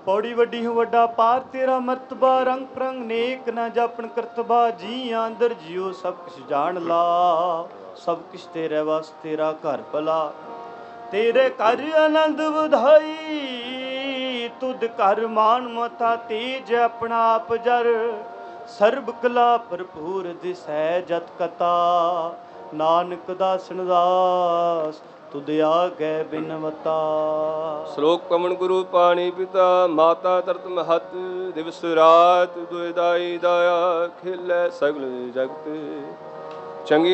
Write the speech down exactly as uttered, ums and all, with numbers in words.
ਪੌੜੀ ਵੱਡੀ ਹੋ ਵੱਡਾ ਪਾਰ ਤੇਰਾ ਮਰਤਬਾ, ਰੰਗ ਪ੍ਰੰਗ ਨੇਕ ਨਾ ਜਾਪਣ ਕਰਤਬਾ। ਜੀ ਅੰਦਰ ਜਿਉ ਸਭ ਕੁਛ ਜਾਣ ਲਾ, ਸਭ ਕੁਛ ਤੇਰੇ ਵਾਸ ਤੇਰਾ ਘਰ ਭਲਾ। ਤੇਰੇ ਘਰ ਆਨੰਦ ਵਧਾਈ, ਤੁਧ ਘਰ ਮਾਨ ਮਤਾ ਤੇਜ ਆਪਣਾ ਆਪ ਜਰ। ਸਰਬ ਕਲਾ ਭਰਪੂਰ ਦਿਸੈ ਜਤ ਕਤਾ, ਨਾਨਕ ਦਾਸਨ ਦਾਸ ਤੁਧ ਆਗੈ ਬਿਨਵਤਾ। ਸ਼ਲੋਕ ਪਵਨ ਗੁਰੂ ਪਾਣੀ ਪਿਤਾ, ਮਾਤਾ ਤਰਤ ਮਹਤ। ਦਿਵਸ ਰਾਤ ਦੁਇ ਦਾਈ ਦਾਇਆ, ਖੇਲੇ ਸਗਲ ਜਗਤ। ਚੰਗੀ